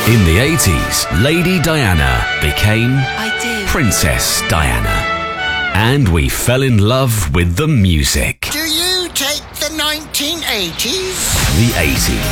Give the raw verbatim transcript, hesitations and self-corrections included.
In the eighties, Lady Diana became I do. Princess Diana. And we fell in love with the music. Do you take the nineteen eighties? The eighties.